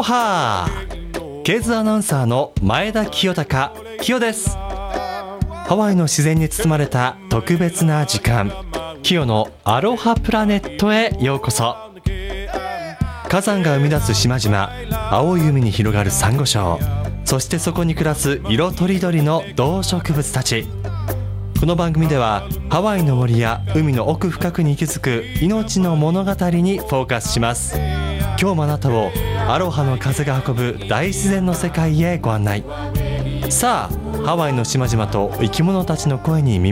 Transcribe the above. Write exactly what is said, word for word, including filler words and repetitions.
ロハー、ケーズアナウンサーの前田清隆清です。ハワイの自然に包まれた特別な時間、清のアロハプラネットへようこそ。火山が生み出す島々、青い海に広がるサンゴ礁、そしてそこに暮らす色とりどりの動植物たち。この番組ではハワイの森や海の奥深くに息づく命の物語にフォーカスします。今日もあなたをアロハの風が運ぶ大自然の世界へご案内。さあ、ハワイの島々と生き物たちの声に耳